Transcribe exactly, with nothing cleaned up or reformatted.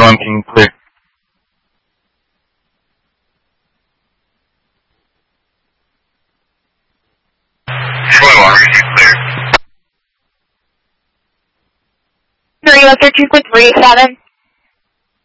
one, can you clear? Troy one, can you clear? three one three two three seven.